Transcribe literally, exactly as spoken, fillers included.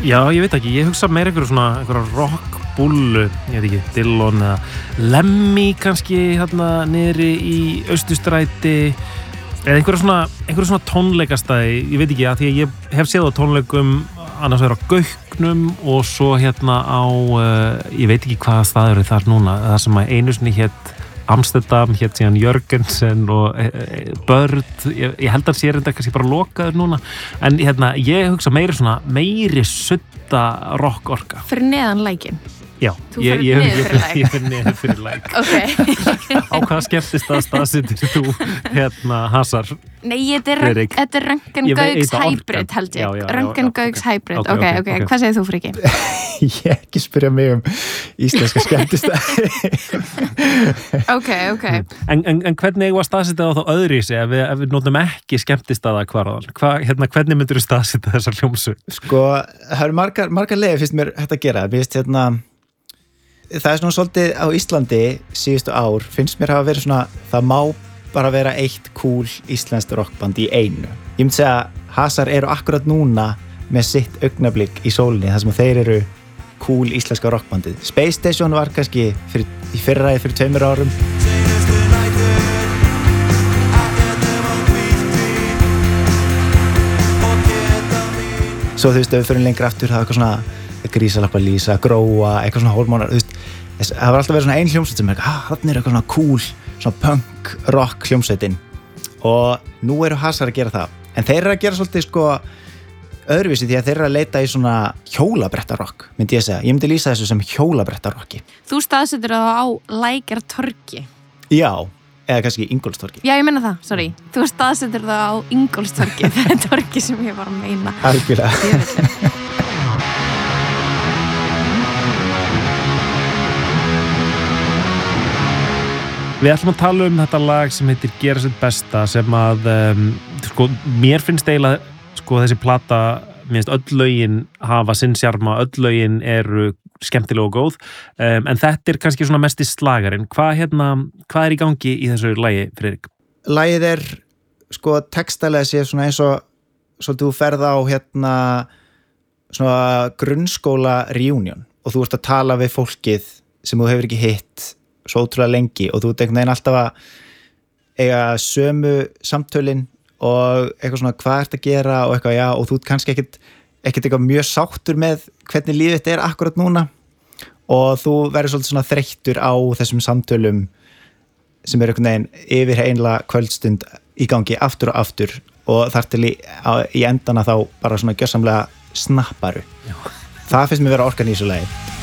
Já, ég veit ekki, ég hugsa meira einhverju svona einhverja rockbúllu, ég veit ekki, Dillon eða Lemmy kannski hérna niðri í Austurstræti eða einhverja svona, einhverja svona tónleikastæði, ég veit ekki að því að ég hef séð á tónleikum annars vegar á Gauknum og svo hérna á, uh, ég veit ekki hvaða staður er þar núna, það sem að einu sinni hét Amsterdam, hétt síðan Jörgensen og e, e, Börd, ég, ég held að sé reynda kannski bara lokaður núna, en hérna, ég hugsa meiri svona, meiri sudda rockorka. Fyrir neðan lækin? Já, Þú ég, ferð ég, niður ég, fyrir læk? ég fyrir niður fyrir læk. Ok. Á hvaða skemmtist að staðsettir þú, hérna, Hasar? Nei, þetta er, Friðrik. þetta er Röntgen Ég veit- Gauks þetta orkan. Hybrid, held Já, já, ég. já, Röntgen já, Gauks ok. Hybrid, Ok, ok, ok, ok. ok. Hvað segir þú, Friki? Ég ekki spyrja mig um íslenska skemmtistæði. Ok, ok. En, en, en hvernig eigum að staðsetja það þá öðru í sig ef við, ef við notum ekki skemmtistaða hvarðan? Hva, hérna, hvernig myndir þú staðsetja þessar hljómsu? Sko, það eru margar, margar leiðir finnst mér hægt að gera. Mér finnst hérna, það er svona svolítið á Íslandi síðustu ár, finnst mér hafa verið svona, það má bara vera eitt cool íslenskt rockband í einu. Ég myndi segja að Hasar eru akkurat núna með sitt augnablik í sólinni, þar sem þeir eru cool íslenska rockbandið. Space Station var kannski fyrir, í fyrraði fyrir tveimur árum. Svo þú veist, ef við fyrir lengra aftur, það var eitthvað svona Grísalappa Lísa, Gróa, eitthvað svona hólmánar, þú veist, það var alltaf verið svona ein hljómsveit sem er eitthvað, ah, þarna er eitthvað svona cool, svona punk, rock hljómsveitin og nú eru Hasar að gera það, en þeir eru að gera svolítið sko öðruvísi því að þeir eru að leita í svona hjólabrettarokk, myndi ég segja, ég myndi lýsa þessu sem hjólabrettarokki. Þú staðsetur það á Lækjartorgi. Já, eða kannski Ingólfstorgi. Já, ég meina það, sorry. Þú staðsetur það á Ingólfstorgi, það er torgi sem ég var að meina. Algjörlega. Við ætlum að tala um þetta lag sem heitir Gera sitt besta sem að um, sko, mér finnst eiginlega sko, þessi plata, mér finnst öll lögin hafa sinn sjarma, öll lögin eru skemmtilega og góð um, en þetta er kannski svona mesti slagarinn. Hvað, hérna, hvað er í gangi í þessu lagi, Friðrik? Lagið er sko textalega séð svona eins og svolítið þú ferð á hérna svona grunnskóla reunion og þú ert að tala við fólkið sem þú hefur ekki hitt svo ótrúlega lengi og þú ert einhvern veginn alltaf að eiga sömu samtölin og eitthvað svona hvað ert að gera og eitthvað já og þú ert kannski ekkert, ekkert eitthvað mjög sáttur með hvernig lífið þetta er akkurat núna og þú verður svolítið svona þreyttur á þessum samtölum sem er einhvern veginn yfir einlega kvöldstund í gangi aftur og aftur og þar til í, á, í endana þá bara svona gjörsamlega snapparu. Já. Það finnst mér vera orkan í þessu lagi.